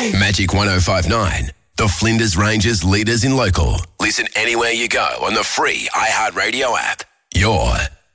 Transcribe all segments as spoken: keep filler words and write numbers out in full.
Magic one oh five point nine, the Flinders Ranges leaders in local. Listen anywhere you go on the free iHeartRadio app. Your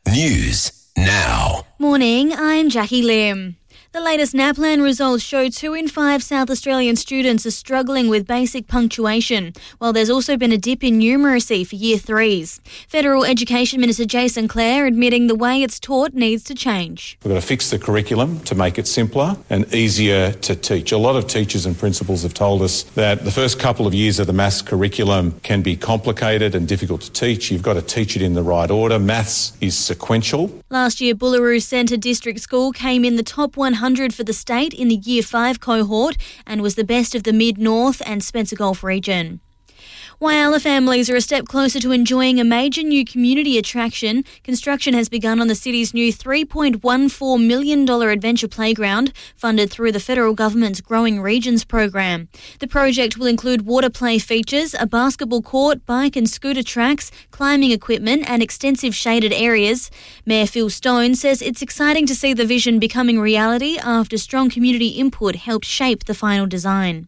news now. Morning, I'm Jackie Lim. The latest NAPLAN results show two in five South Australian students are struggling with basic punctuation, while there's also been a dip in numeracy for year threes. Federal Education Minister Jason Clare admitting the way it's taught needs to change. We've got to fix the curriculum to make it simpler and easier to teach. A lot of teachers and principals have told us that the first couple of years of the maths curriculum can be complicated and difficult to teach. You've got to teach it in the right order. Maths is sequential. Last year, Boolaroo Centre District School came in the top one hundred for the state in the Year five cohort and was the best of the Mid-North and Spencer Gulf region. Whyalla families are a step closer to enjoying a major new community attraction. Construction has begun on the city's new three point one four million dollars adventure playground, funded through the federal government's Growing Regions program. The project will include water play features, a basketball court, bike and scooter tracks, climbing equipment and extensive shaded areas. Mayor Phil Stone says it's exciting to see the vision becoming reality after strong community input helped shape the final design.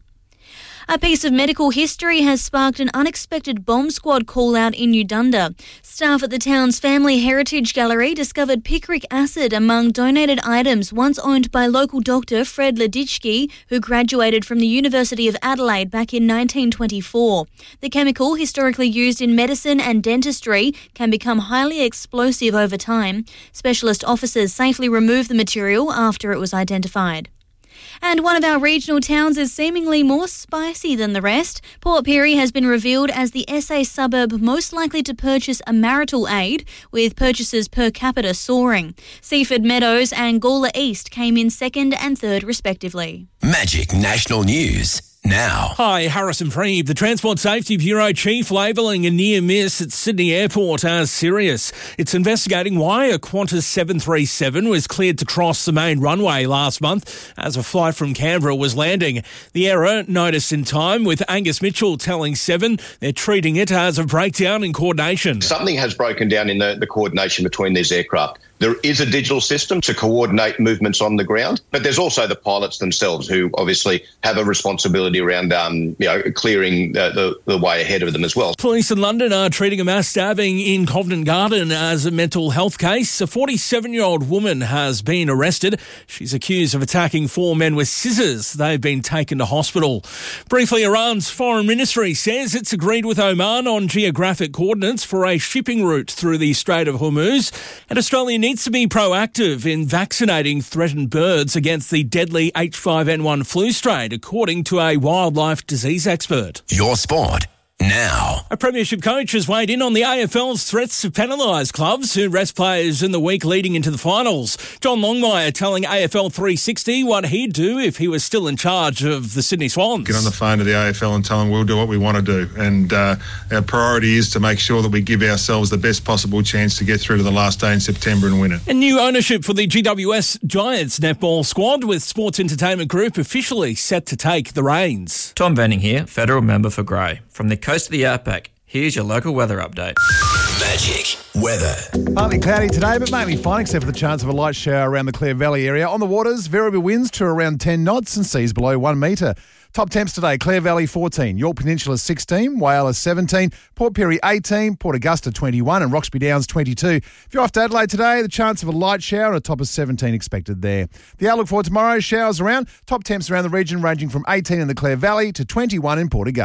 A piece of medical history has sparked an unexpected bomb squad call-out in Udunda. Staff at the town's Family Heritage Gallery discovered picric acid among donated items once owned by local doctor Fred Leditschke, who graduated from the University of Adelaide back in nineteen twenty-four. The chemical, historically used in medicine and dentistry, can become highly explosive over time. Specialist officers safely removed the material after it was identified. And one of our regional towns is seemingly more spicy than the rest. Port Pirie has been revealed as the S A suburb most likely to purchase a marital aid, with purchases per capita soaring. Seaford Meadows and Gawler East came in second and third respectively. Magic National News now. Hi, Harrison Freeb. The Transport Safety Bureau chief labelling a near miss at Sydney Airport as serious. It's investigating why a Qantas seven thirty-seven was cleared to cross the main runway last month as a flight from Canberra was landing. The error noticed in time, with Angus Mitchell telling Seven they're treating it as a breakdown in coordination. Something has broken down in the, the coordination between these aircraft. There is a digital system to coordinate movements on the ground, but there's also the pilots themselves who obviously have a responsibility around um, you know, clearing the, the, the way ahead of them as well. Police in London are treating a mass stabbing in Covent Garden as a mental health case. A forty-seven-year-old woman has been arrested. She's accused of attacking four men with scissors. They've been taken to hospital. Briefly, Iran's foreign ministry says it's agreed with Oman on geographic coordinates for a shipping route through the Strait of Hormuz, and Australia needs to be proactive in vaccinating threatened birds against the deadly H five N one flu strain, according to a wildlife disease expert. Your sport now. A premiership coach has weighed in on the A F L's threats to penalise clubs who rest players in the week leading into the finals. John Longmire telling A F L three sixty what he'd do if he was still in charge of the Sydney Swans. Get on the phone to the A F L and tell them we'll do what we want to do. And uh, our priority is to make sure that we give ourselves the best possible chance to get through to the last day in September and win it. And new ownership for the G W S Giants netball squad, with Sports Entertainment Group officially set to take the reins. Tom Venning here, federal member for Grey. From the coast of the Outback, here's your local weather update. Magic weather. Partly cloudy today, but mainly fine, except for the chance of a light shower around the Clare Valley area. On the waters, variable winds to around ten knots and seas below one metre. Top temps today, Clare Valley fourteen, York Peninsula sixteen, Whyalla seventeen, Port Pirie eighteen, Port Augusta twenty-one and Roxby Downs twenty-two. If you're off to Adelaide today, the chance of a light shower and a top of seventeen expected there. The outlook for tomorrow, showers around, top temps around the region ranging from eighteen in the Clare Valley to twenty-one in Port Augusta.